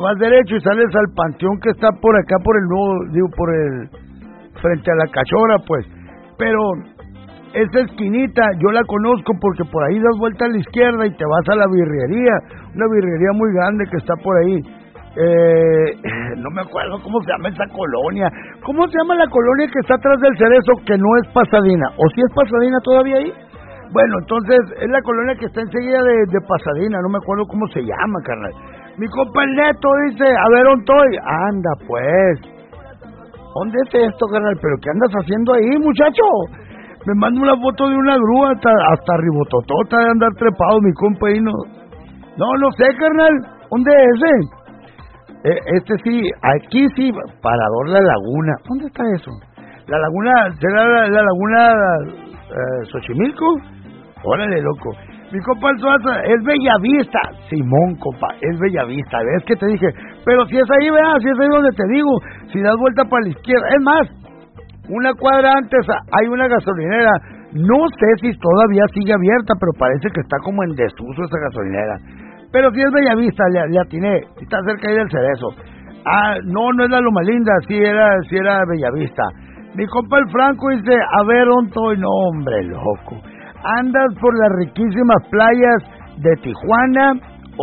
Vas derecho y sales al panteón que está por acá, por el nuevo, digo, por el, frente a la Cachora, pues. Pero esa esquinita yo la conozco porque por ahí das vuelta a la izquierda y te vas a la birrería, una birrería muy grande que está por ahí. No me acuerdo cómo se llama esa colonia. ¿Cómo se llama la colonia que está atrás del Cerezo, que no es Pasadena? ¿O si es Pasadena todavía ahí? Bueno, entonces es la colonia que está enseguida de Pasadena, no me acuerdo cómo se llama, carnal. Mi compa el Neto dice, a ver, ¿dónde estoy? Anda, pues. ¿Dónde es esto, carnal? ¿Pero qué andas haciendo ahí, muchacho? Me manda una foto de una grúa hasta Ribototota de andar trepado, mi compa ahí, no sé, carnal. ¿Dónde es ese? Este sí, aquí sí, Parador La Laguna. ¿Dónde está eso? La laguna, ¿será la laguna Xochimilco? Órale, loco. Mi compa el Suaza, es Bellavista. Simón, compa, es Bellavista. ¿Ves que te dije? Pero si es ahí, ¿verdad? Si es ahí donde te digo. Si das vuelta para la izquierda. Es más, una cuadra antes hay una gasolinera. No sé si todavía sigue abierta, pero parece que está como en desuso esa gasolinera. Pero si es Bellavista, le atiné. Está cerca ahí del Cerezo. No es la Loma Linda, sí era Bellavista. Mi compa el Franco dice, a ver, ¿dónde estoy? No, hombre, loco. ¿Andas por las riquísimas playas de Tijuana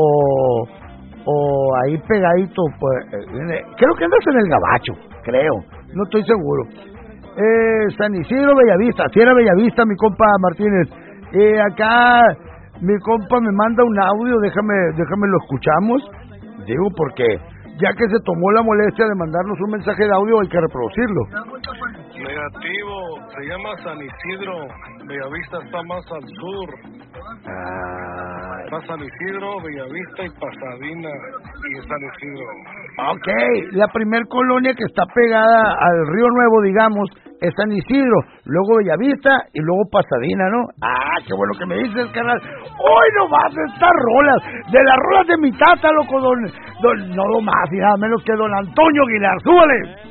o ahí pegadito? Pues, creo que andas en el Gabacho, creo, no estoy seguro. San Isidro, Bellavista, si era Bellavista, mi compa Martínez. Acá mi compa me manda un audio, déjame lo escuchamos. Digo, porque ya que se tomó la molestia de mandarnos un mensaje de audio, hay que reproducirlo. Negativo, se llama San Isidro, Bellavista está más al sur. Está San Isidro, Bellavista y Pasadena y San Isidro. Ok, la primer colonia que está pegada al Río Nuevo, digamos, es San Isidro, luego Bellavista y luego Pasadena, ¿no? Qué bueno que me dices, carnal. Hoy nomás estas rolas, de las rolas de mi tata, loco, no más y nada menos que don Antonio Aguilar, súbale.